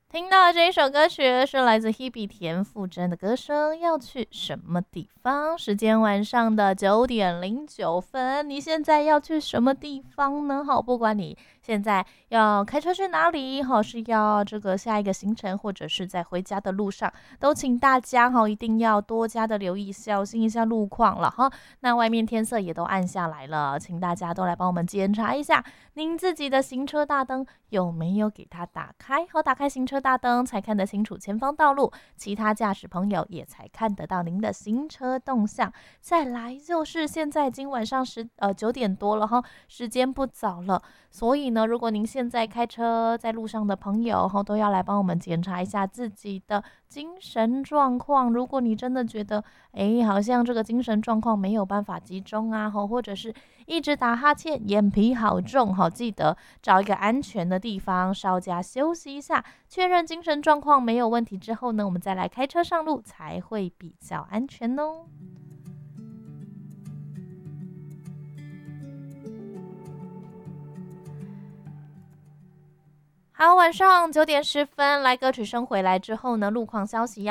听到这一首歌曲是来自 Hebe 田馥甄的歌声，要去什么地方？时间晚上的9:09，你现在要去什么地方呢？好，不管你现在要开车去哪里，好是要这个下一个行程，或者是在回家的路上，都请大家一定要多加的留意，小心一下路况了哈。那外面天色也都暗下来了，请大家都来帮我们检查一下您自己的行车大灯有没有给它打开。好，打开行车大灯才看得清楚前方道路，其他驾驶朋友也才看得到您的行车动向。再来就是现在已经晚上9点多了哈，时间不早了，所以呢，如果您现在开车在路上的朋友都要来帮我们检查一下自己的精神状况。如果你真的觉得好像这个精神状况没有办法集中啊，或者是一直打哈欠，眼皮好重，记得找一个安全的地方稍加休息一下，确认精神状况没有问题之后呢，我们再来开车上路才会比较安全哦。好，晚上9:10，来歌曲声回来之后呢，路况消息